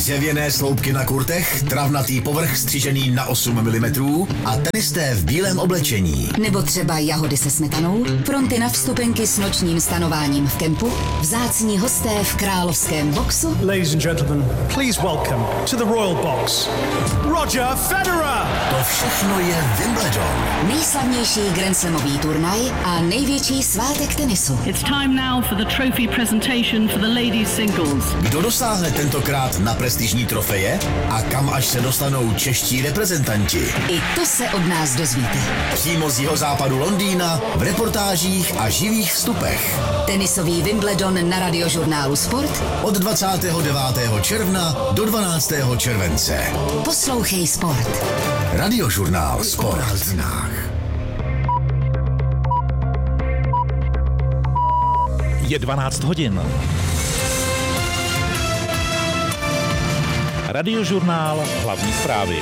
Dřevěné sloupky na kurtech, travnatý povrch střižený na 8 mm a tenisté v bílém oblečení. Nebo třeba jahody se smetanou, fronty na vstupenky s nočním stanováním v kempu, vzácní hosté v královském boxu. Ladies and gentlemen, please welcome to the Royal Box, Roger Federer. To všechno je Wimbledon. Nejslavnější grandslamový turnaj a největší svátek tenisu. It's time now for the trophy presentation for the ladies singles. Kdo dosáhne tentokrát na prestižní trofeje a kam až se dostanou čeští reprezentanti? I to se od nás dozvíte. Přímo z jihozápadu Londýna, v reportážích a živých vstupech. Tenisový Wimbledon na Radiožurnálu Sport od 29. června do 12. července. Poslouchej Sport. Radiožurnál Sport. Je 12 hodin. Radiožurnál, hlavní zprávy.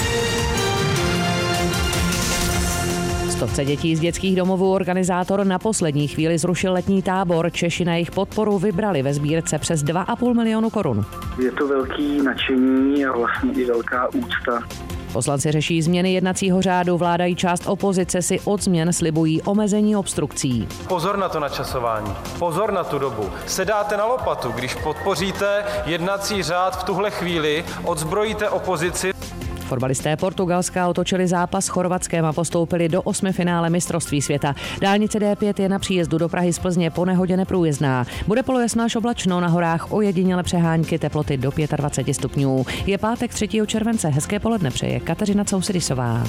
Stovce dětí z dětských domovů organizátor na poslední chvíli zrušil letní tábor. Češi na jejich podporu vybrali ve sbírce přes 2,5 milionu korun. Je to velký nadšení a vlastně i velká úcta. Poslanci řeší změny jednacího řádu, vládají část opozice si od změn slibují omezení obstrukcí. Pozor na to načasování, pozor na tu dobu. Sedáte na lopatu, když podpoříte jednací řád v tuhle chvíli, odzbrojíte opozici. Fotbalisté Portugalska otočili zápas s Chorvatskem a postoupili do 8. finále mistrovství světa. Dálnice D5 je na příjezdu do Prahy z Plzně po nehodě neprůjezdná. Bude polojasno až oblačno, na horách ojediněle přehánky, teploty do 25 stupňů. Je pátek 3. července, hezké poledne přeje Kateřina Cousidisová.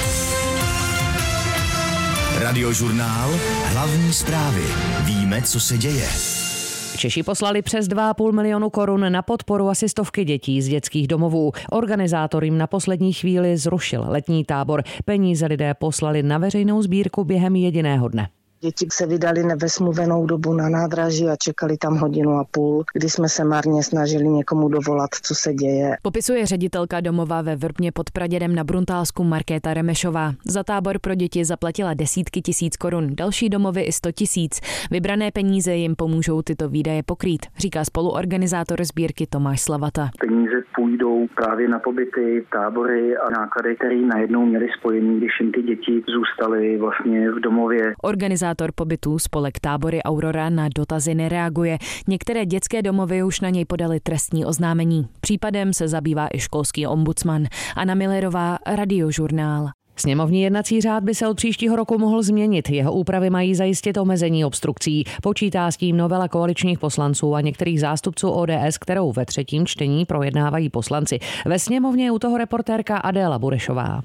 Radiožurnál, hlavní zprávy. Víme, co se děje. Češi poslali přes 2,5 milionu korun na podporu asi stovky dětí z dětských domovů. Organizátor jim na poslední chvíli zrušil letní tábor. Peníze lidé poslali na veřejnou sbírku během jediného dne. Děti se vydali ve smluvenou dobu na nádraží a čekali tam 1,5 hodiny, kdy jsme se marně snažili někomu dovolat, co se děje. Popisuje ředitelka domova ve Vrbně pod Pradědem na Bruntálsku Markéta Remešová. Za tábor pro děti zaplatila desítky tisíc korun, další domovy i 100 tisíc. Vybrané peníze jim pomůžou tyto výdaje pokrýt, říká spoluorganizátor sbírky Tomáš Slavata. Peníze půjdou právě na pobyty, tábory a náklady, které najednou měli spojený, když jim ty děti zůstaly vlastně v domově. Organizátor pobytů spolek Tábory Aurora na dotazy nereaguje. Některé dětské domovy už na něj podali trestní oznámení. Případem se zabývá i školský ombudsman. Anna Millerová, Radiožurnál. Sněmovní jednací řád by se od příštího roku mohl změnit. Jeho úpravy mají zajistit omezení obstrukcí. Počítá s tím novela koaličních poslanců a některých zástupců ODS, kterou ve třetím čtení projednávají poslanci. Ve sněmovně je u toho reportérka Adéla Burešová.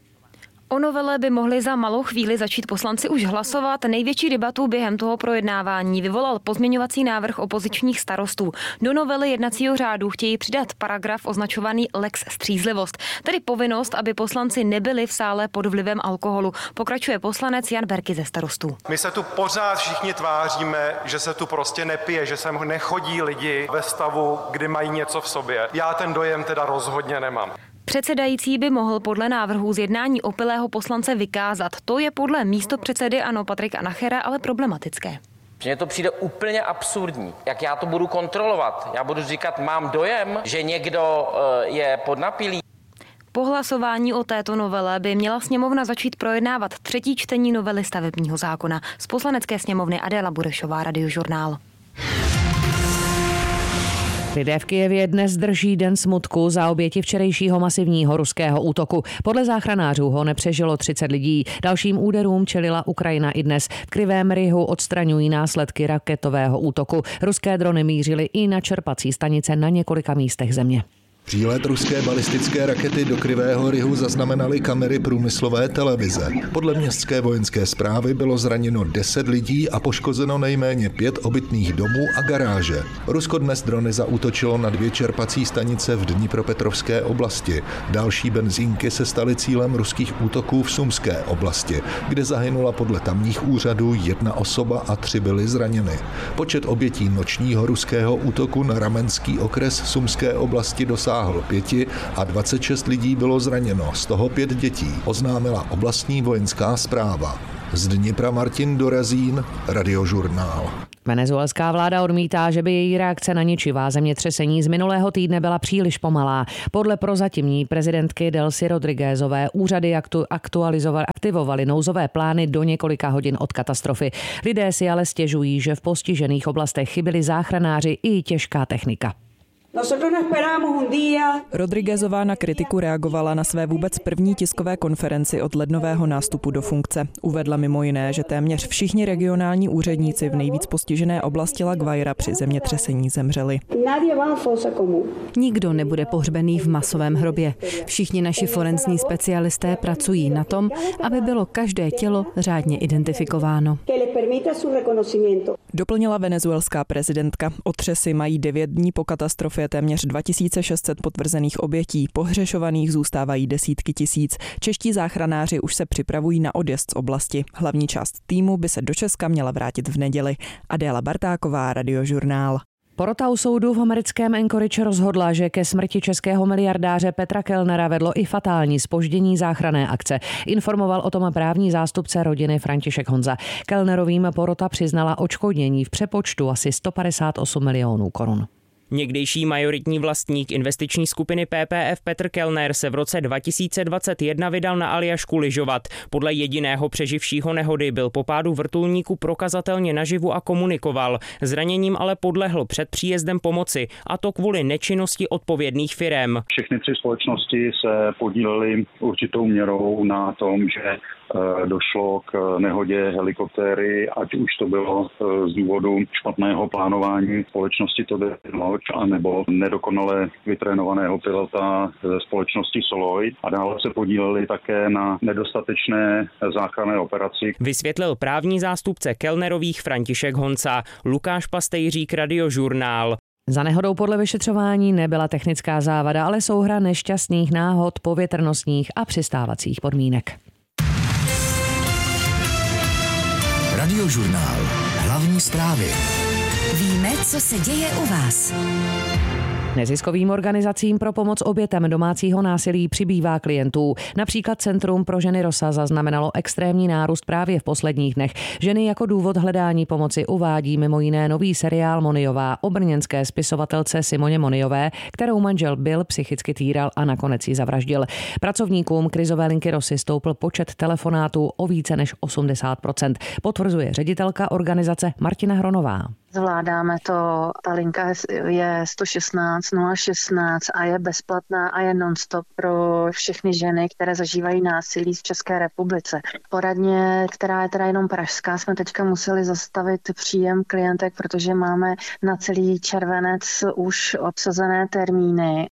O novele by mohli za malou chvíli začít poslanci už hlasovat. Největší debatu během toho projednávání vyvolal pozměňovací návrh opozičních starostů. Do novely jednacího řádu chtějí přidat paragraf označovaný lex střízlivost, tedy povinnost, aby poslanci nebyli v sále pod vlivem alkoholu. Pokračuje poslanec Jan Berky ze Starostů. My se tu pořád všichni tváříme, že se tu prostě nepije, že sem nechodí lidi ve stavu, kdy mají něco v sobě. Já ten dojem teda rozhodně nemám. Předsedající by mohl podle návrhu z jednání opilého poslance vykázat. To je podle místopředsedy ANO Patrika Nachera ale problematické. Mně to přijde úplně absurdní. Jak já to budu kontrolovat? Já budu říkat, mám dojem, že někdo je podnapilý. Po hlasování o této novele by měla sněmovna začít projednávat třetí čtení novely stavebního zákona. Z poslanecké sněmovny Adéla Burešová, Radiožurnál. Lidé v Kyjevě dnes drží den smutku za oběti včerejšího masivního ruského útoku. Podle záchranářů ho nepřežilo 30 lidí. Dalším úderům čelila Ukrajina i dnes. V Krivém Rihu odstraňují následky raketového útoku. Ruské drony mířily i na čerpací stanice na několika místech země. Přílet ruské balistické rakety do Krivého Rihu zaznamenaly kamery průmyslové televize. Podle městské vojenské správy bylo zraněno 10 lidí a poškozeno nejméně 5 obytných domů a garáže. Rusko dnes drony zaútočilo na 2 čerpací stanice v Dnipropetrovské oblasti. Další benzínky se staly cílem ruských útoků v Sumské oblasti, kde zahynula podle tamních úřadů 1 osoba a 3 byly zraněny. Počet obětí nočního ruského útoku na Ramenský okres Sumské oblasti dosáhl 5 a 26 lidí bylo zraněno, z toho 5 dětí, oznámila oblastní vojenská správa. Z Dnipra Martin Dorazín, Radiožurnál. Venezuelská vláda odmítá, že by její reakce na ničivá zemětřesení z minulého týdne byla příliš pomalá. Podle prozatímní prezidentky Delcy Rodriguezové úřady aktivovaly nouzové plány do několika hodin od katastrofy. Lidé si ale stěžují, že v postižených oblastech chyběli záchranáři i těžká technika. Rodriguezová na kritiku reagovala na své vůbec první tiskové konferenci od lednového nástupu do funkce. Uvedla mimo jiné, že téměř všichni regionální úředníci v nejvíc postižené oblasti La Guaira při zemětřesení zemřeli. Nikdo nebude pohřbený v masovém hrobě. Všichni naši forenzní specialisté pracují na tom, aby bylo každé tělo řádně identifikováno. Doplnila venezuelská prezidentka. Otřesy mají 9 dní po katastrofě téměř 2600 potvrzených obětí. Pohřešovaných zůstávají desítky tisíc. Čeští záchranáři už se připravují na odjezd z oblasti. Hlavní část týmu by se do Česka měla vrátit v neděli. Adéla Bartáková, Radiožurnál. Porota u soudu v americkém Anchorage rozhodla, že ke smrti českého miliardáře Petra Kellnera vedlo i fatální zpoždění záchranné akce. Informoval o tom právní zástupce rodiny František Honza. Kellnerovým porota přiznala odškodnění v přepočtu asi 158 milionů korun. Někdejší majoritní vlastník investiční skupiny PPF Petr Kellner se v roce 2021 vydal na Aljašku lyžovat. Podle jediného přeživšího nehody byl po pádu vrtulníku prokazatelně naživu a komunikoval. Zraněním ale podlehl před příjezdem pomoci, a to kvůli nečinnosti odpovědných firem. Všechny 3 společnosti se podílely určitou měrou na tom, že došlo k nehodě helikoptéry, ať už to bylo z důvodu špatného plánování společnosti Today Lodge, anebo nedokonale vytrénovaného pilota ze společnosti Soloj, a dále se podíleli také na nedostatečné záchranné operaci. Vysvětlil právní zástupce Kellnerových František Honza. Lukáš Pastejřík, Radiožurnál. Za nehodou podle vyšetřování nebyla technická závada, ale souhra nešťastných náhod, povětrnostních a přistávacích podmínek. Radiožurnál. Hlavní zprávy. Víme, co se děje u vás. Neziskovým organizacím pro pomoc obětem domácího násilí přibývá klientů. Například Centrum pro ženy Rosa zaznamenalo extrémní nárůst právě v posledních dnech. Ženy jako důvod hledání pomoci uvádí mimo jiné nový seriál Moniová o brněnské spisovatelce Simoně Moniové, kterou manžel Bill psychicky týral a nakonec ji zavraždil. Pracovníkům krizové linky Rosy stoupl počet telefonátů o více než 80%, potvrzuje ředitelka organizace Martina Hronová. Zvládáme to, ta linka je 116 016 a je bezplatná a je non-stop pro všechny ženy, které zažívají násilí v České republice. Poradně, která je teda jenom pražská, jsme teďka museli zastavit příjem klientek, protože máme na celý červenec už obsazené termíny.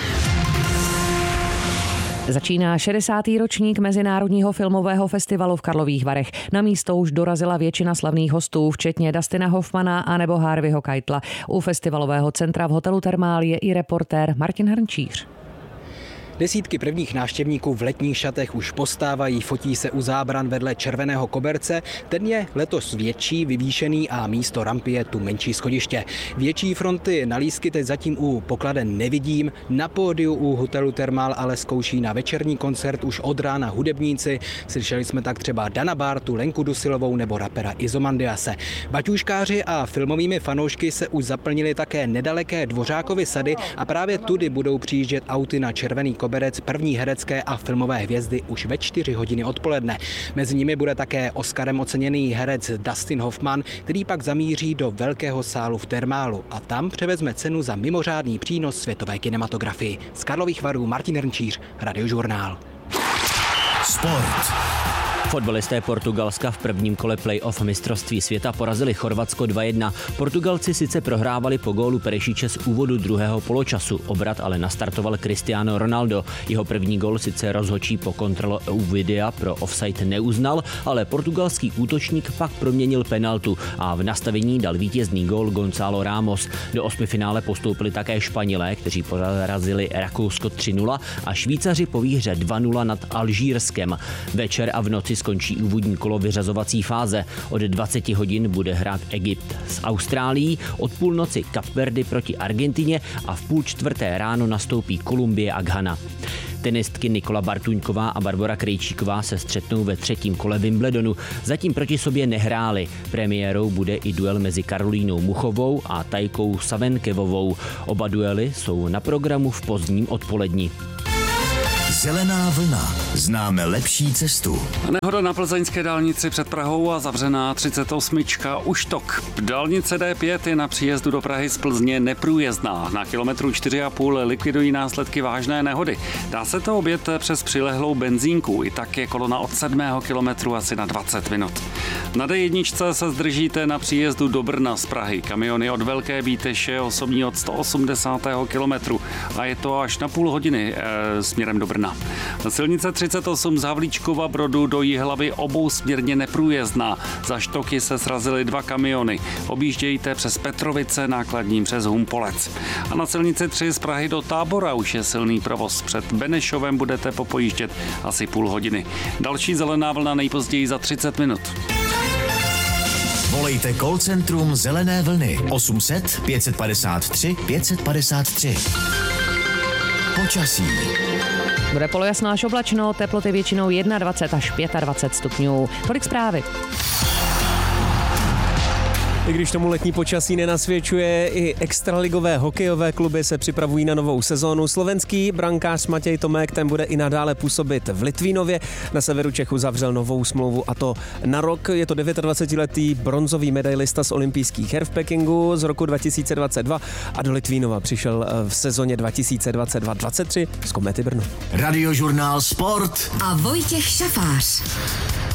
Začíná 60. ročník Mezinárodního filmového festivalu v Karlových Varech. Na místo už dorazila většina slavných hostů, včetně Dustina Hoffmana a nebo Harveyho Keitla. U festivalového centra v hotelu Thermal je i reportér Martin Hrnčíř. Desítky prvních návštěvníků v letních šatech už postávají, fotí se u zábran vedle červeného koberce. Ten je letos větší, vyvýšený a místo rampy je tu menší schodiště. Větší fronty na lístky teď zatím u pokladen nevidím. Na pódiu u hotelu Thermal ale zkouší na večerní koncert už od rána hudebníci. Slyšeli jsme tak třeba Dana Bartu, Lenku Dusilovou nebo rapera Izomandiase. Baťůškáři a filmovými fanoušky se už zaplnili také nedaleké Dvořákovy sady a právě tudy budou přijíždět auty na červený koberec první herecké a filmové hvězdy už ve 4 hodiny odpoledne. Mezi nimi bude také Oscarem oceněný herec Dustin Hoffman, který pak zamíří do velkého sálu v Thermalu a tam převezme cenu za mimořádný přínos světové kinematografii. Z Karlových Varů Martin Hrnčíř, Radiožurnál. Sport. Fotbalisté Portugalska v prvním kole playoff mistrovství světa porazili Chorvatsko 2-1. Portugalci sice prohrávali po gólu Perešiče z úvodu druhého poločasu. Obrat ale nastartoval Cristiano Ronaldo. Jeho první gól sice rozhodčí po kontrole u videa pro offside neuznal, ale portugalský útočník pak proměnil penaltu a v nastavení dal vítězný gól Gonzalo Ramos. Do osmifinále postoupili také Španělé, kteří porazili Rakousko 3-0 a Švýcaři po výhře 2-0 nad Alžírskem. Večer a v noci skončí úvodní kolo vyřazovací fáze. Od 20 hodin bude hrát Egypt s Austrálií, od půlnoci Kapverdy proti Argentině a v 3:30 ráno nastoupí Kolumbie a Ghana. Tenistky Nikola Bartuňková a Barbora Krejčíková se střetnou ve 3. kole Wimbledonu. Zatím proti sobě nehrály. Premiérou bude i duel mezi Karolínou Muchovou a Tajkou Savenkevovou. Oba duely jsou na programu v pozdním odpolední. Zelená vlna. Známe lepší cestu. Nehoda na plzeňské dálnici před Prahou a zavřená 38. Uštok. Dálnice D5 je na příjezdu do Prahy z Plzně neprůjezdná. Na kilometru 4,5 likvidují následky vážné nehody. Dá se to objet přes přilehlou benzínku. I tak je kolona od 7. kilometru asi na 20 minut. Na D1 se zdržíte na příjezdu do Brna z Prahy. Kamiony od Velké Bíteše, osobní od 180. kilometru a je to až na půl hodiny směrem do Brna. Silnice 38 z Havlíčkova Brodu do Jihlavy obousměrně neprůjezdná. Za Štoky se srazily 2 kamiony. Objíždějte přes Petrovice nákladním přes Humpolec. A na silnici 3 z Prahy do Tábora už je silný provoz. Před Benešovem budete popojíždět asi půl hodiny. Další zelená vlna nejpozději za 30 minut. Volejte call centrum Zelené vlny 800 553 553. Počasí. Bude polojasno až oblačno, teploty většinou 21 až 25 stupňů. Tolik zprávy. I když tomu letní počasí nenasvědčuje, i extraligové hokejové kluby se připravují na novou sezónu. Slovenský brankář Matěj Tomek, ten bude i nadále působit v Litvínově. Na severu Čech uzavřel novou smlouvu a to na rok. Je to 29letý bronzový medailista z olympijských her v Pekingu z roku 2022 a do Litvínova přišel v sezóně 2022-23 z Komety Brno. Radiožurnál Sport a Vojtěch Šafář.